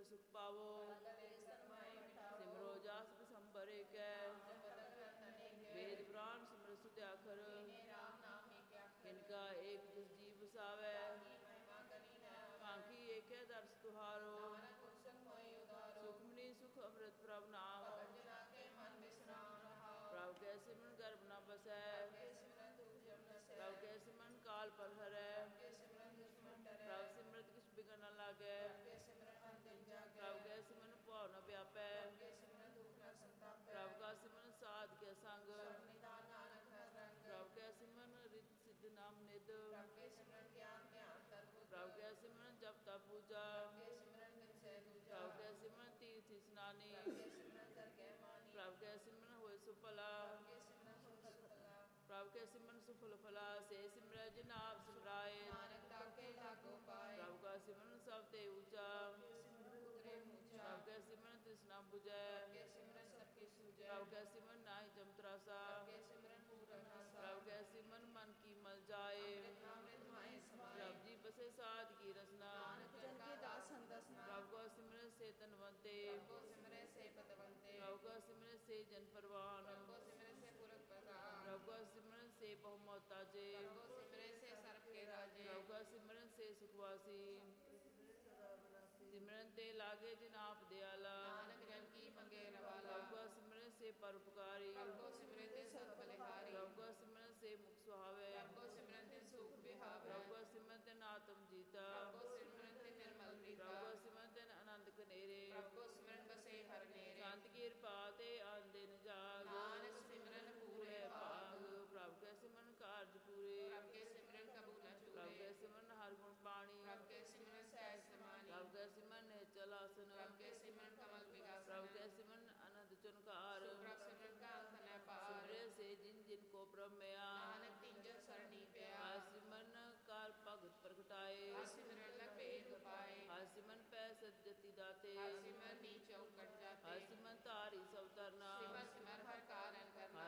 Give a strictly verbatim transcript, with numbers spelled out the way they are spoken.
सुख पावो। सिमरो जास संबर कै वेद पुराण सिमर सुध्याखर इनका एक जिस जीव बसावै कांकी एक दर्श तुहारो। सुखमनी सुख अमृत प्रभ नाम प्रभ कै सिमरन गर्भ न बसै प्रभ कै सिमरन काल पर हरै प्रभ सिमरत किछ बिगड़ न लागै प्रभ कै सिमरन भव न व्यापै प्रभ का सिमरन साध के संग प्रभ कै सिमरन रिद्ध सिद्ध नाम निध प्रभ कै सिमरन जप तप पूजा प्रभ कै सिमरन तीर्थ स्नानी प्रभ कै सिमरन होए सुफला प्रभ कै सिमरन सुफल फला से सिमरै जिन आप सिमराए प्रभ का सिमरन सब ते ऊंचा प्रभ कै सिमरन तृष्णा बुझै प्रभ कै सिमरन नाहि जम त्रासा प्रभ कै सिमरन मन की मल जाए प्रभ जी बसे साध की रसना प्रभ का सिमरन से तनवंते प्रभ का सिमरन से जन परवान प्रभ का सिमरन से बहुमत ताजे प्रभ का सिमरन से सुखवासी सिमरन ते लागे जिन आप दयाला प्रभ का सिमरन से परोपकारी प्रभ का सिमरन से मुख सुहावे प्रभ का सिमरन ते आत्म जीता